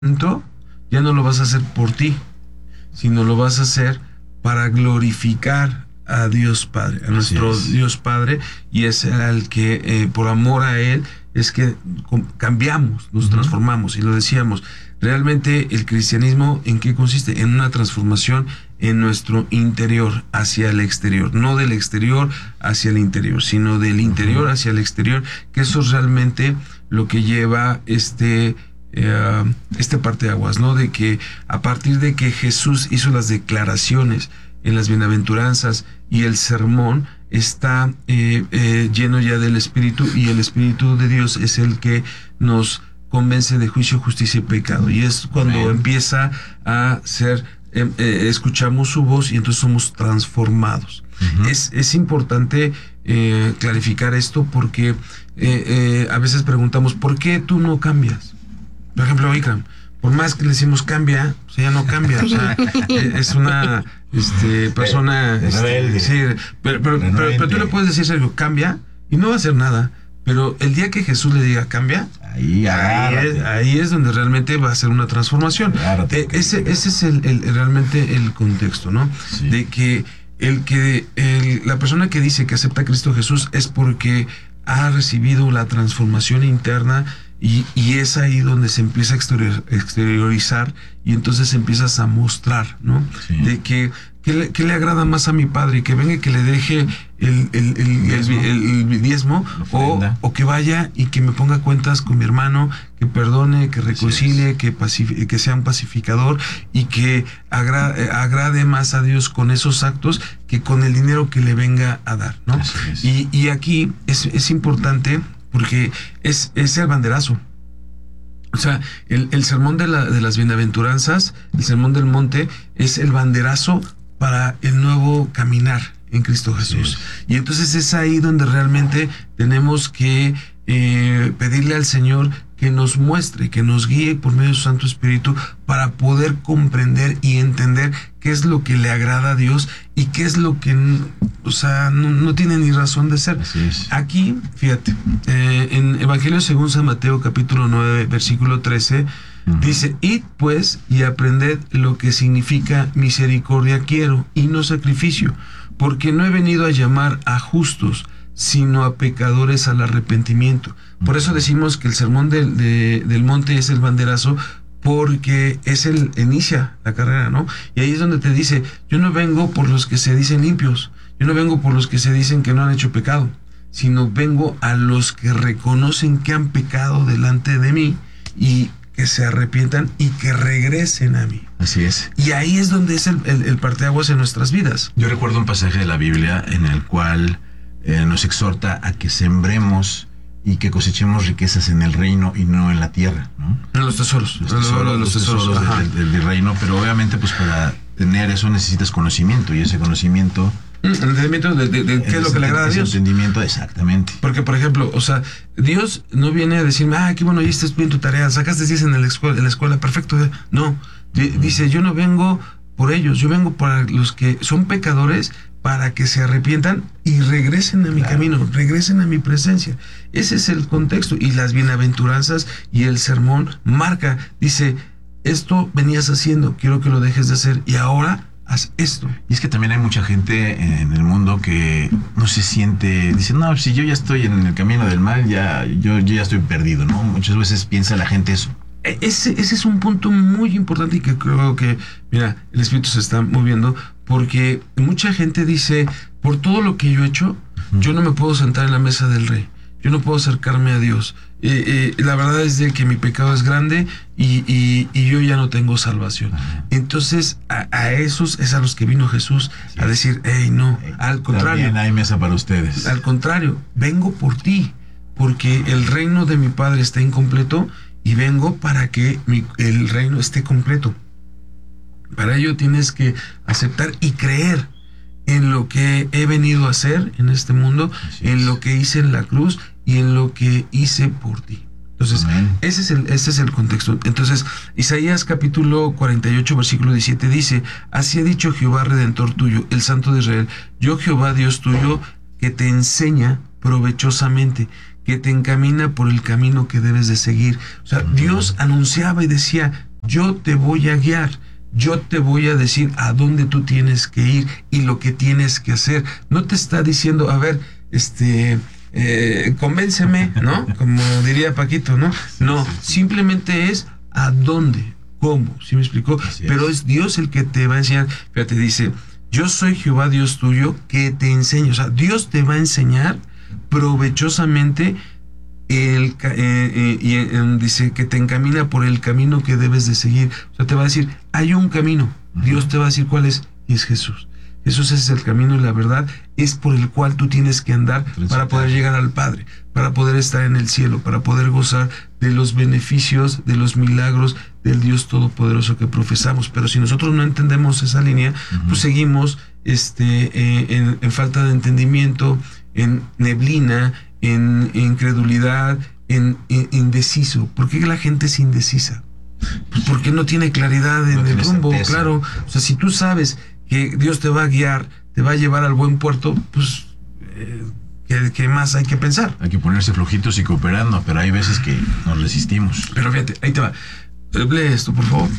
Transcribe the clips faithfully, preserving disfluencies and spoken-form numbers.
ya no lo vas a hacer por ti, sino lo vas a hacer para glorificar a Dios Padre, a nuestro Dios Padre, y es el que eh, por amor a Él es que cambiamos, nos uh-huh. transformamos. Y lo decíamos, realmente el cristianismo, ¿en qué consiste? En una transformación en nuestro interior hacia el exterior, no del exterior hacia el interior, sino del interior uh-huh. hacia el exterior, que eso es realmente lo que lleva este eh, este parteaguas, ¿no? De que a partir de que Jesús hizo las declaraciones en las bienaventuranzas y el sermón, está eh, eh, lleno ya del Espíritu, y el Espíritu de Dios es el que nos convence de juicio, justicia y pecado, y es cuando Amén. empieza a ser eh, eh, escuchamos su voz y entonces somos transformados. Uh-huh. es, es importante eh, clarificar esto porque eh, eh, a veces preguntamos, ¿por qué tú no cambias? Por ejemplo, Ikram, por más que le decimos cambia, o sea, ya no cambia, o sea, es una este, persona este, sí, pero, pero, pero, pero tú le puedes decir, Sergio, cambia, y no va a hacer nada, pero el día que Jesús le diga cambia, ahí, ahí, es, ahí es donde realmente va a ser una transformación. Eh, ese, ese es el, el, realmente el contexto, ¿no? Sí. De que el que el, la persona que dice que acepta a Cristo Jesús es porque ha recibido la transformación interna. Y, y es ahí donde se empieza a exterior, exteriorizar, y entonces empiezas a mostrar, ¿no? Sí. De que, que, le, que le agrada más a mi padre, que venga y que le deje el, el, el, diezmo, el, el, el diezmo o, o que vaya y que me ponga cuentas con mi hermano, que perdone, que reconcilie, que, pacific, que sea un pacificador, y que agra, agrade más a Dios con esos actos que con el dinero que le venga a dar, ¿no? Y, y aquí es, es importante, porque es, es el banderazo. O sea, el, el sermón de, la, de las bienaventuranzas, el sermón del monte, es el banderazo para el nuevo caminar en Cristo Jesús. Sí. Y entonces es ahí donde realmente tenemos que eh, pedirle al Señor que nos muestre, que nos guíe por medio de su Santo Espíritu para poder comprender y entender qué es lo que le agrada a Dios y qué es lo que, o sea, no, no tiene ni razón de ser. Aquí, fíjate, eh, en Evangelio según San Mateo, capítulo nueve, versículo trece, uh-huh. dice, id pues y aprended lo que significa misericordia quiero y no sacrificio, porque no he venido a llamar a justos, sino a pecadores al arrepentimiento. Por eso decimos que el sermón del, de, del monte es el banderazo, porque es el inicia la carrera, ¿no? Y ahí es donde te dice, yo no vengo por los que se dicen limpios, yo no vengo por los que se dicen que no han hecho pecado, sino vengo a los que reconocen que han pecado delante de mí y que se arrepientan y que regresen a mí. Así es. Y ahí es donde es el, el, el parteaguas en nuestras vidas. Yo recuerdo un pasaje de la Biblia en el cual eh, nos exhorta a que sembremos y que cosechemos riquezas en el reino y no en la tierra, ¿no? En los tesoros. Los tesoros, los tesoros, los tesoros del, del, del reino, pero obviamente pues para tener eso necesitas conocimiento, y ese conocimiento... Mm, entendimiento de, de, de qué es lo que le agrada a Dios. Entendimiento, exactamente. Porque, por ejemplo, o sea, Dios no viene a decirme, ah, qué bueno, ya estás bien tu tarea, sacaste diez en la escuela, en la escuela, perfecto. No, uh-huh. dice, yo no vengo por ellos, yo vengo para los que son pecadores, para que se arrepientan y regresen a mi claro. camino, regresen a mi presencia. Ese es el contexto. Y las bienaventuranzas y el sermón marca, dice, esto venías haciendo, quiero que lo dejes de hacer, y ahora haz esto. Y es que también hay mucha gente en el mundo que no se siente, dice, no, si yo ya estoy en el camino del mal, ya yo, yo ya estoy perdido, ¿no? Muchas veces piensa la gente eso. Ese, ese es un punto muy importante, y que creo que, mira, el Espíritu se está moviendo, porque mucha gente dice, por todo lo que yo he hecho, uh-huh. yo no me puedo sentar en la mesa del Rey, yo no puedo acercarme a Dios. Eh, eh, la verdad es de que mi pecado es grande y, y, y yo ya no tengo salvación. Uh-huh. Entonces, a, a esos es a los que vino Jesús sí. a decir, hey, no, hey, al contrario. También hay mesa para ustedes. Al contrario, vengo por ti, porque el reino de mi Padre está incompleto, y vengo para que mi, el reino esté completo. Para ello tienes que aceptar y creer en lo que he venido a hacer en este mundo, en lo que hice en la cruz y en lo que hice por ti. Entonces, ese es, el, ese es el contexto. Entonces, Isaías capítulo cuarenta y ocho, versículo diecisiete dice, así ha dicho Jehová, Redentor tuyo, el Santo de Israel, yo Jehová, Dios tuyo, que te enseña provechosamente, que te encamina por el camino que debes de seguir. O sea, uh-huh. Dios anunciaba y decía, yo te voy a guiar, yo te voy a decir a dónde tú tienes que ir y lo que tienes que hacer. No te está diciendo, a ver, este, eh, convénceme, ¿no? Como diría Paquito, ¿no? No, simplemente es a dónde, cómo, ¿sí me explicó? Pero es Dios el que te va a enseñar. Fíjate, dice, yo soy Jehová Dios tuyo que te enseño. O sea, Dios te va a enseñar provechosamente el, eh, eh, y eh, dice que te encamina por el camino que debes de seguir. O sea, te va a decir, hay un camino. Uh-huh. Dios te va a decir cuál es, y es Jesús. Jesús es el camino y la verdad, es por el cual tú tienes que andar para poder llegar al Padre, para poder estar en el cielo, para poder gozar de los beneficios, de los milagros del Dios Todopoderoso que profesamos. Pero si nosotros no entendemos esa línea, uh-huh. pues seguimos este, eh, en, en falta de entendimiento, en neblina, en incredulidad, en, en indeciso. ¿Por qué la gente es indecisa? Pues porque no tiene claridad en no el rumbo, certeza. Claro. O sea, si tú sabes que Dios te va a guiar, te va a llevar al buen puerto, pues eh, ¿qué, ¿qué más hay que pensar? Hay que ponerse flojitos y cooperando, pero hay veces que nos resistimos. Pero fíjate, ahí te va. Lee esto, por favor.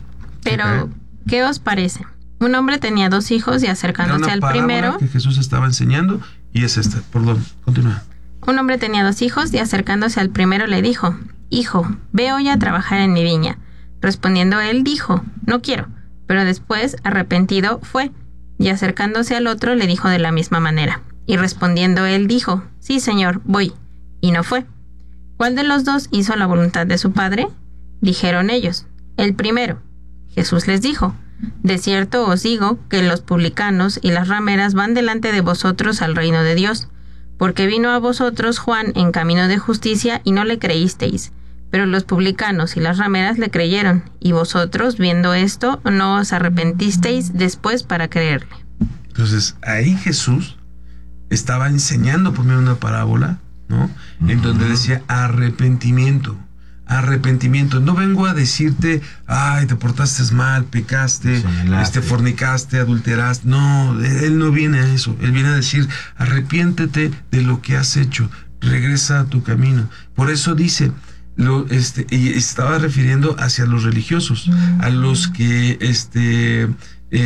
Pero, okay. ¿Qué os parece? Un hombre tenía dos hijos y acercándose al primero... que Jesús estaba enseñando y es esta. Perdón, continúa. Un hombre tenía dos hijos y acercándose al primero le dijo, Hijo, ve hoy a trabajar en mi viña. Respondiendo él dijo, No quiero. Pero después, arrepentido, fue, y acercándose al otro le dijo de la misma manera. Y respondiendo él dijo, Sí, señor, voy. Y no fue. ¿Cuál de los dos hizo la voluntad de su padre? Dijeron ellos, el primero. Jesús les dijo, De cierto os digo que los publicanos y las rameras van delante de vosotros al reino de Dios, porque vino a vosotros Juan en camino de justicia y no le creísteis. Pero los publicanos y las rameras le creyeron, y vosotros, viendo esto, no os arrepentisteis después para creerle. Entonces, ahí Jesús estaba enseñando por medio de una parábola, ¿no? Uh-huh. En donde decía arrepentimiento, arrepentimiento. No vengo a decirte, ay, te portaste mal, pecaste, este, fornicaste, adulteraste. No, él no viene a eso. Él viene a decir, arrepiéntete de lo que has hecho, regresa a tu camino. Por eso dice... Lo, este, y estaba refiriendo hacia los religiosos, mm. a los que este, eh,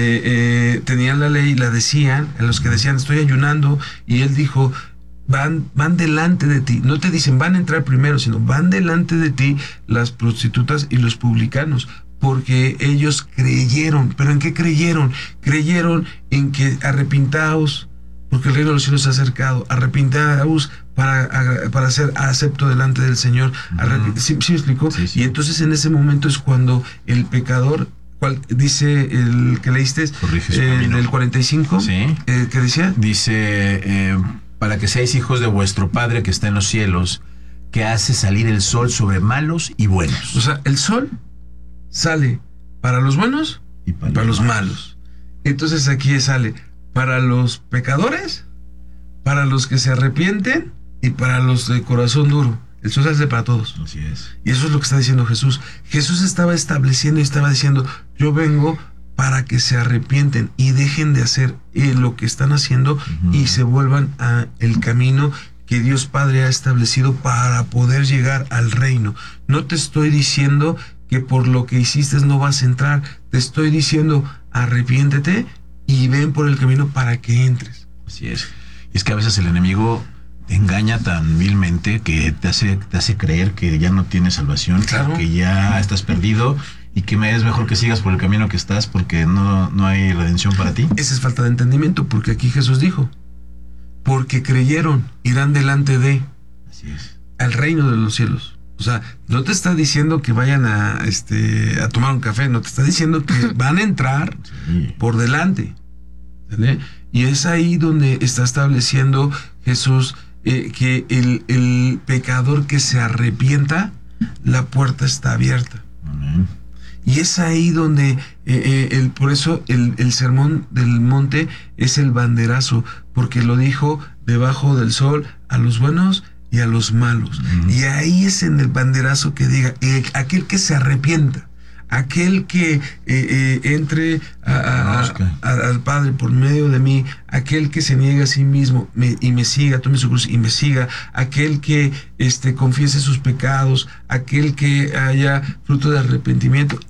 eh, tenían la ley, la decían, a los que decían estoy ayunando, y él dijo van, van delante de ti, no te dicen van a entrar primero, sino van delante de ti las prostitutas y los publicanos, porque ellos creyeron. ¿Pero en qué creyeron? Creyeron en que arrepintaos, porque el reino de los cielos se ha acercado, arrepintaos para, para ser acepto delante del Señor. Uh-huh. ¿Sí, ¿Sí me explicó? Sí, sí. Y entonces en ese momento es cuando el pecador, cual, dice el que leíste, eh, del cuarenta y cinco, sí. eh, ¿qué decía? Dice, eh, para que seáis hijos de vuestro Padre que está en los cielos, que hace salir el sol sobre malos y buenos. O sea, el sol sale para los buenos y para, para los malos. malos. Entonces aquí sale para los pecadores, para los que se arrepienten y para los de corazón duro. El sol sale para todos. Así es. Y eso es lo que está diciendo Jesús. Jesús estaba estableciendo y estaba diciendo, yo vengo para que se arrepienten y dejen de hacer eh, lo que están haciendo, uh-huh. y se vuelvan a el camino que Dios Padre ha establecido para poder llegar al reino. No te estoy diciendo que por lo que hiciste no vas a entrar. Te estoy diciendo, arrepiéntete y ven por el camino para que entres. Así es. Y es que a veces el enemigo te engaña tan vilmente que te hace, te hace creer que ya no tienes salvación, claro. que ya estás perdido y que es mejor que sigas por el camino que estás porque no, no hay redención para ti. Esa es falta de entendimiento, porque aquí Jesús dijo, porque creyeron, irán delante de Así es. al reino de los cielos. O sea, no te está diciendo que vayan a, este, a tomar un café, no te está diciendo que van a entrar sí. por delante. ¿Vale? Y es ahí donde está estableciendo Jesús eh, que el, el pecador que se arrepienta, la puerta está abierta. Amén. Y es ahí donde, eh, eh, el, por eso el, el sermón del monte es el banderazo, porque lo dijo debajo del sol a los buenos y a los malos. Uh-huh. Y ahí es en el banderazo que diga, eh, aquel que se arrepienta, aquel que eh, eh, entre a, a, a, a, al Padre por medio de mí, aquel que se niega a sí mismo me, y me siga, tome su cruz y me siga, aquel que este, confiese sus pecados, aquel que haya fruto de arrepentimiento,